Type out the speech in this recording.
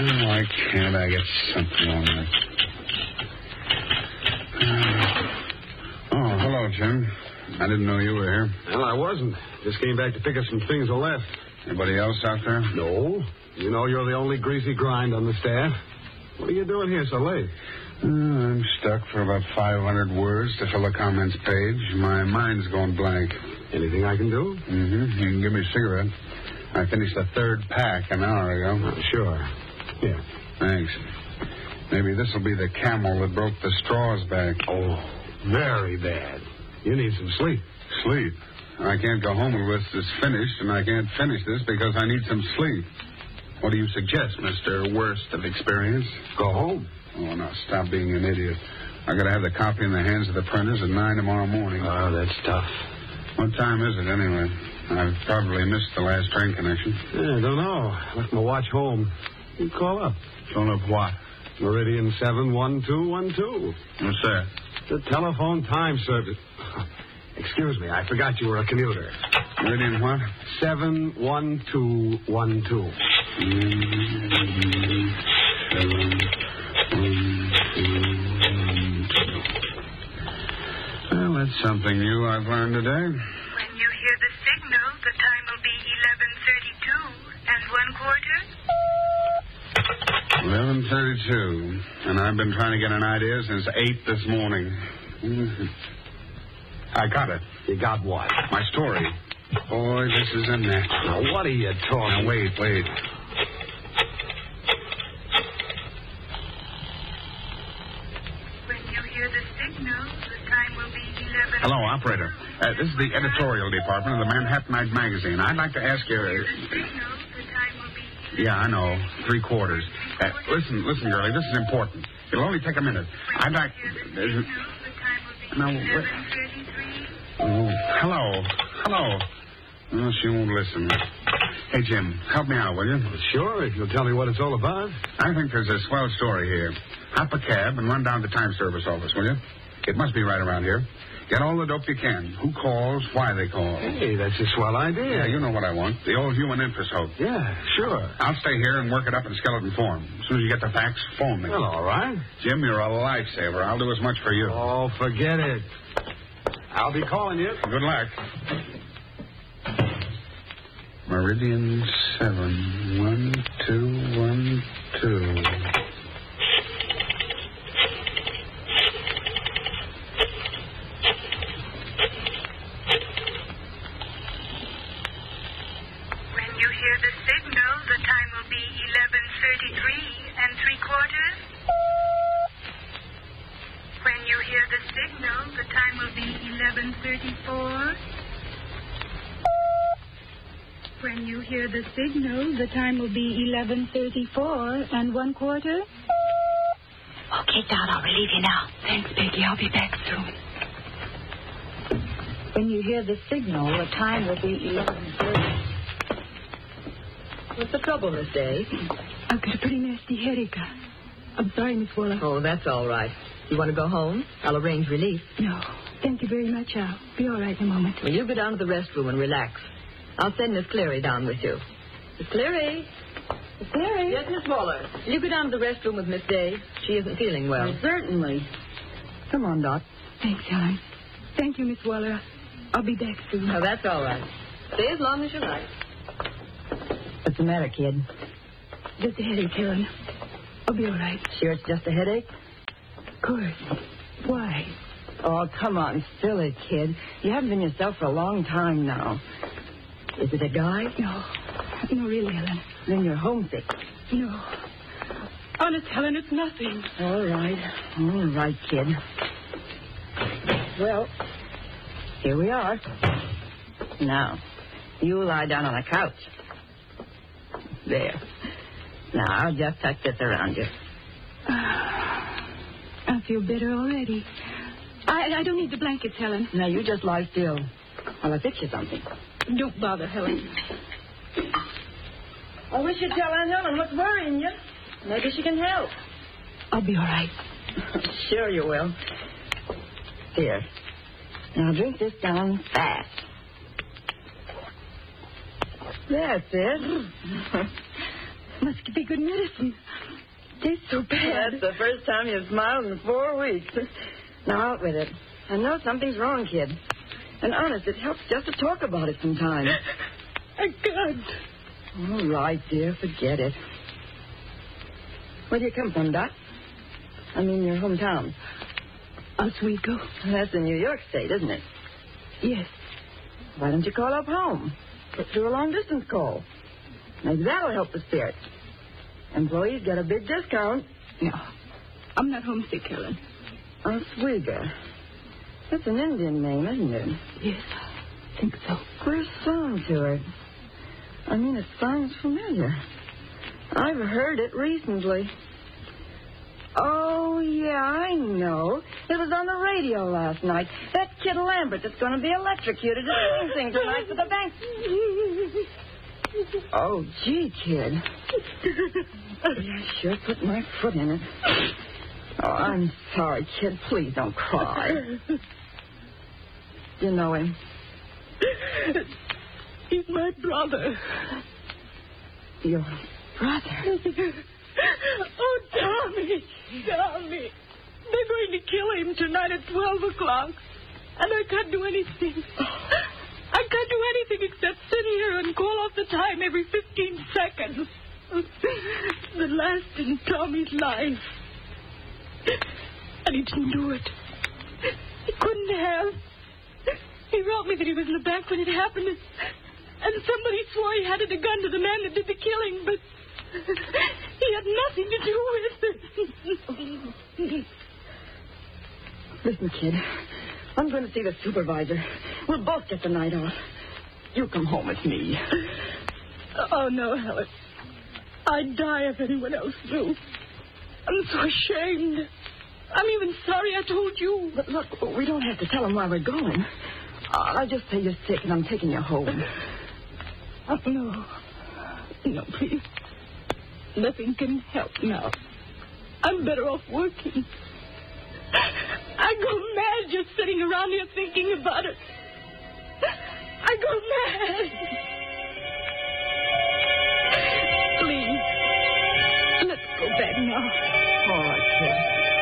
Why can't I get something on that? Oh, hello, Jim. I didn't know you were here. Well, I wasn't. Just came back to pick up some things I left. Anybody else out there? No. You know you're the only greasy grind on the staff. What are you doing here so late? I'm stuck for about 500 words to fill the comments page. My mind's going blank. Anything I can do? Mm-hmm. You can give me a cigarette. I finished the third pack an hour ago. Oh, sure. Here. Thanks. Maybe this will be the camel that broke the straws back. Oh, very bad. You need some sleep. Sleep? I can't go home until this is finished, and I can't finish this because I need some sleep. What do you suggest, Mr. Worst of Experience? Go home. Oh, now, stop being an idiot. I got to have the copy in the hands of the printers at 9 tomorrow morning. Oh, that's tough. What time is it, anyway? I've probably missed the last train connection. I don't know. Left my watch home. You call up. Phone up what? Meridian 71212. What's that? The telephone time service. Excuse me, I forgot you were a commuter. Meridian what? 71212. Well, that's something new I've learned today. When you hear the signal, the time will be 11:32 and 1/4. 11:32, and I've been trying to get an idea since 8 this morning. I got it. You got what? My story. Boy, this is a mess. Now, what are you talking? Now, wait. When you hear the signal, the time will be 11. Hello, operator. This is the editorial department of the Manhattanite magazine. I'd like to ask you... The signal, the time will be 11. Yeah, I know. 3/4. Listen, girlie, this is important. It'll only take a minute. I'd like... The signal, the time will be No, 11:33. Oh, hello. Oh, she won't listen. Hey, Jim, help me out, will you? Sure, if you'll tell me what it's all about. I think there's a swell story here. Hop a cab and run down to the time service office, will you? It must be right around here. Get all the dope you can. Who calls, why they call. Hey, that's a swell idea. Yeah, you know what I want. The old human interest hope. Yeah, sure. I'll stay here and work it up in skeleton form. As soon as you get the facts, phone me. Well, all right. Jim, you're a lifesaver. I'll do as much for you. Oh, forget it. I'll be calling you. Good luck. Meridian 71212. When you hear the signal, the time will be 11:33 and 3/4. When you hear the signal, the time will be 11:34. When you hear the signal, the time will be 11:34 and 1/4. Okay, Dot, I'll relieve you now. Thanks, Peggy. I'll be back soon. When you hear the signal, the time will be 11:30. What's the trouble, Miss Day? I've got a pretty nasty headache. I'm sorry, Miss Waller. Oh, that's all right. You want to go home? I'll arrange relief. No, thank you very much. I'll be all right in a moment. Well, you go down to the restroom and relax. I'll send Miss Cleary down with you. Miss Cleary? Miss Cleary? Yes, Miss Waller. You go down to the restroom with Miss Day. She isn't feeling well. Certainly. Come on, Doc. Thanks, Helen. Thank you, Miss Waller. I'll be back soon. Oh, that's all right. Stay as long as you like. What's the matter, kid? Just a headache, Helen. I'll be all right. Sure it's just a headache? Of course. Why? Oh, come on, silly kid. You haven't been yourself for a long time now. Is it a guy? No. No, really, Helen. Then you're homesick. No. Honest, Helen, it's nothing. All right, kid. Well, here we are. Now, you lie down on the couch. There. Now, I'll just tuck this around you. I feel better already. I don't need the blankets, Helen. Now, you just lie still while I fix you something. Don't bother, Helen. I wish you'd tell Aunt Helen what's worrying you. Maybe she can help. I'll be all right. Sure you will. Here. Now, drink this down fast. That's it. Must be good medicine. Tastes so bad. That's the first time you've smiled in 4 weeks. Now, out with it. I know something's wrong, kid. And honest, it helps just to talk about it sometimes. I can't. All right, dear, forget it. Where do you come from, Doc? I mean, your hometown. Oswego. That's in New York State, isn't it? Yes. Why don't you call up home? Put through a long-distance call. Maybe that'll help the spirits. Employees get a big discount. No. I'm not homesick, Helen. Oswego. That's an Indian name, isn't it? Yes, I think so. Queer sound to it. I mean, it sounds familiar. I've heard it recently. Oh, yeah, I know. It was on the radio last night. That kid Lambert that's going to be electrocuted is sing tonight for the bank. Oh, gee, kid. I sure put my foot in it. Oh, I'm sorry, kid. Please don't cry. You know him? He's my brother. Your brother? Oh, Tommy. Tommy. They're going to kill him tonight at 12 o'clock. And I can't do anything. I can't do anything except sit here and call off the time every 15 seconds. The last in Tommy's life. And he didn't do it. He couldn't have. He wrote me that he was in the back when it happened. And somebody swore he handed a gun to the man that did the killing, but he had nothing to do with it. Listen, kid. I'm going to see the supervisor. We'll both get the night off. You come home with me. Oh, no, Helen. I'd die if anyone else knew. I'm so ashamed. I'm even sorry I told you. But look, we don't have to tell him why we're going. I'll just say you're sick and I'm taking you home. Oh, no. No, please. Nothing can help now. I'm better off working. I go mad just sitting around here thinking about it.